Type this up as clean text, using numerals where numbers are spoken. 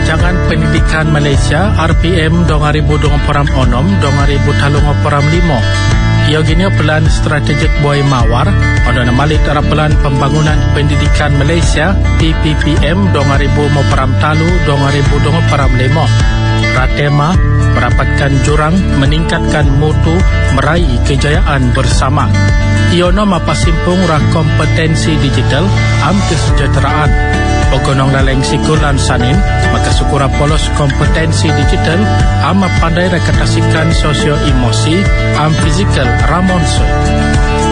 Rancangan Pendidikan Malaysia RPM 2024-2035. Ia gini pelan strategik Buai Mawar ada namalit arah pelan pembangunan pendidikan Malaysia PPPM 2023-2025. Ratema merapatkan jurang meningkatkan mutu meraih kejayaan bersama. Iono mapasimpung ra kompetensi digital am kesejahteraan. Ogonong laleng sikulan sanin maka sukura polos kompetensi digital am pandai rekatasikan sosio emosi am fizikal ramon